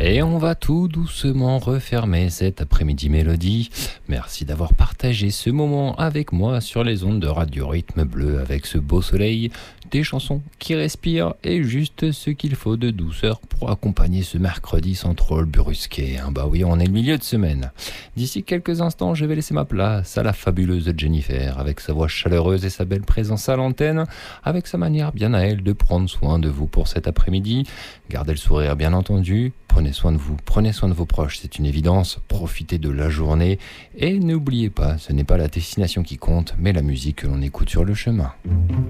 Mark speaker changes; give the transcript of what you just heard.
Speaker 1: Et on va tout doucement refermer cet après-midi mélodie. Merci d'avoir partagé ce moment avec moi sur les ondes de Radio Rythme Bleu avec ce beau soleil, des chansons qui respirent et juste ce qu'il faut de douceur pour accompagner ce mercredi sans trop le brusquer. Bah oui, on est le milieu de semaine. D'ici quelques instants, je vais laisser ma place à la fabuleuse Jennifer avec sa voix chaleureuse et sa belle présence à l'antenne, avec sa manière bien à elle de prendre soin de vous pour cet après-midi. Gardez le sourire bien entendu. Prenez soin de vous, prenez soin de vos proches, c'est une évidence. Profitez de la journée et n'oubliez pas, ce n'est pas la destination qui compte, mais la musique que l'on écoute sur le chemin.